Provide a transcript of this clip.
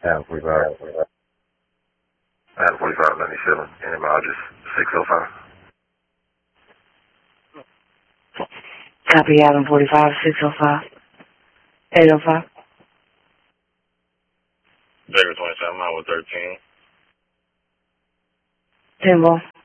Adam 45. Adam 45, 97. Entomologist 605. Copy Adam 45, 605. 805. Baker 27, I was 13. 10 more.